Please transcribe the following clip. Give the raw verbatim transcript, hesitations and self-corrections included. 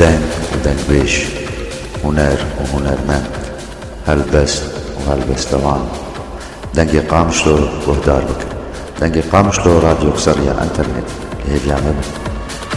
دنگ ودنگويش، هنر وهنرمند، هلبست وهلبستوان. دنگی قامشلو وهدار بك، دنگی قامشلو راديو سريع انترنت، هي بيعمل